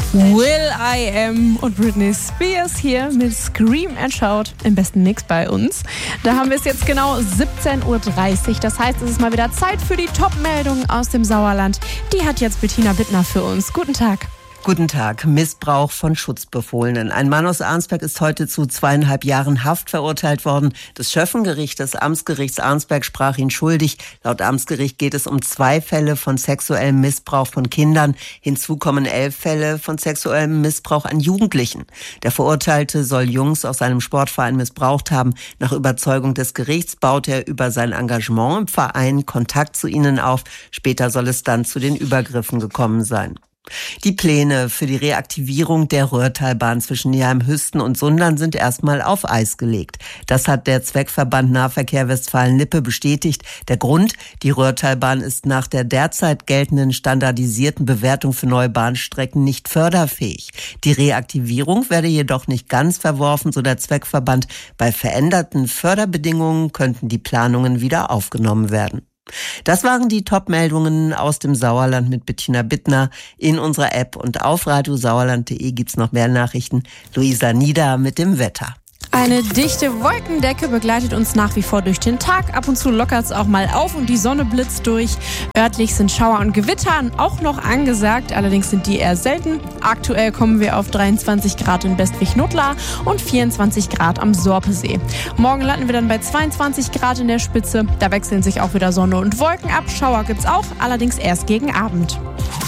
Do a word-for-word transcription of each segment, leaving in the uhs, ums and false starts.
will.i.am und Britney Spears hier mit Scream and Shout im besten Mix bei uns. Da haben wir es jetzt genau siebzehn Uhr dreißig. Das heißt, es ist mal wieder Zeit für die Top-Meldungen aus dem Sauerland. Die hat jetzt Bettina Bittner für uns. Guten Tag. Guten Tag. Missbrauch von Schutzbefohlenen. Ein Mann aus Arnsberg ist heute zu zweieinhalb Jahren Haft verurteilt worden. Das Schöffengericht des Amtsgerichts Arnsberg sprach ihn schuldig. Laut Amtsgericht geht es um zwei Fälle von sexuellem Missbrauch von Kindern. Hinzu kommen elf Fälle von sexuellem Missbrauch an Jugendlichen. Der Verurteilte soll Jungs aus seinem Sportverein missbraucht haben. Nach Überzeugung des Gerichts baut er über sein Engagement im Verein Kontakt zu ihnen auf. Später soll es dann zu den Übergriffen gekommen sein. Die Pläne für die Reaktivierung der Röhrtalbahn zwischen Neheim-Hüsten und Sundern sind erstmal auf Eis gelegt. Das hat der Zweckverband Nahverkehr Westfalen-Lippe bestätigt. Der Grund: Die Röhrtalbahn ist nach der derzeit geltenden standardisierten Bewertung für neue Bahnstrecken nicht förderfähig. Die Reaktivierung werde jedoch nicht ganz verworfen, so der Zweckverband. Bei veränderten Förderbedingungen könnten die Planungen wieder aufgenommen werden. Das waren die Top-Meldungen aus dem Sauerland mit Bettina Bittner. In unserer App und auf radiosauerland punkt de gibt's noch mehr Nachrichten. Luisa Nieder mit dem Wetter. Eine dichte Wolkendecke begleitet uns nach wie vor durch den Tag. Ab und zu lockert es auch mal auf und die Sonne blitzt durch. Örtlich sind Schauer und Gewitter auch noch angesagt, allerdings sind die eher selten. Aktuell kommen wir auf dreiundzwanzig Grad in Bestwig-Notlar und vierundzwanzig Grad am Sorpesee. Morgen landen wir dann bei zweiundzwanzig Grad in der Spitze. Da wechseln sich auch wieder Sonne und Wolken ab. Schauer gibt's auch, allerdings erst gegen Abend.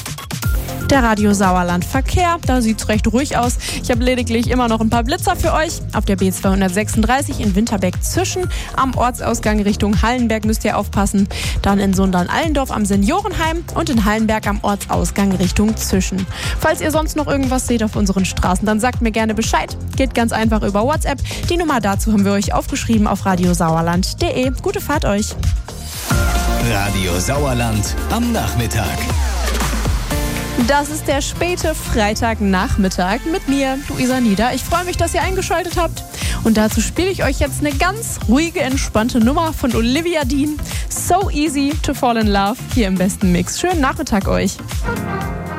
Der Radio Sauerland Verkehr, da sieht's recht ruhig aus. Ich habe lediglich immer noch ein paar Blitzer für euch. Auf der B zweihundertsechsunddreißig in Winterberg-Zischen. Am Ortsausgang Richtung Hallenberg müsst ihr aufpassen. Dann in Sundern-Allendorf am Seniorenheim und in Hallenberg am Ortsausgang Richtung Zischen. Falls ihr sonst noch irgendwas seht auf unseren Straßen, dann sagt mir gerne Bescheid. Geht ganz einfach über WhatsApp. Die Nummer dazu haben wir euch aufgeschrieben auf radiosauerland punkt de. Gute Fahrt euch. Radio Sauerland am Nachmittag. Das ist der späte Freitagnachmittag mit mir, Luisa Nieder. Ich freue mich, dass ihr eingeschaltet habt. Und dazu spiele ich euch jetzt eine ganz ruhige, entspannte Nummer von Olivia Dean. So easy to fall in love hier im besten Mix. Schönen Nachmittag euch.